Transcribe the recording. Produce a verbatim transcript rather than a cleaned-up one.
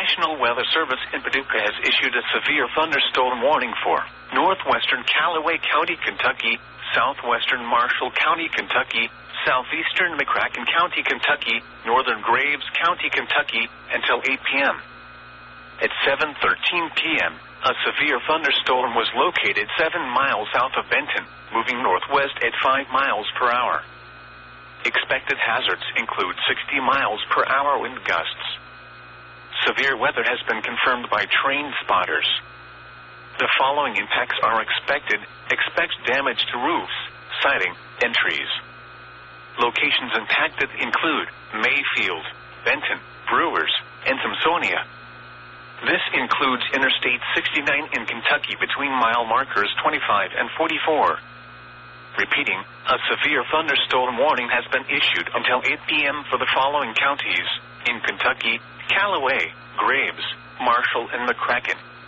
National Weather Service in Paducah has issued a severe thunderstorm warning for northwestern Callaway County, Kentucky, southwestern Marshall County, Kentucky, southeastern McCracken County, Kentucky, northern Graves County, Kentucky, until eight p m At seven thirteen p m, a severe thunderstorm was located seven miles south of Benton, moving northwest at five miles per hour. Expected hazards include sixty miles per hour wind gusts. Severe weather has been confirmed by trained spotters. The following impacts are expected. Expect damage to roofs, siding, and trees. Locations impacted include Mayfield, Benton, Brewers, and Thompsonia. This includes Interstate sixty-nine in Kentucky between mile markers twenty-five and forty-four. Repeating, a severe thunderstorm warning has been issued until eight p m for the following counties in Kentucky: Callaway, Graves, Marshall, and McCracken.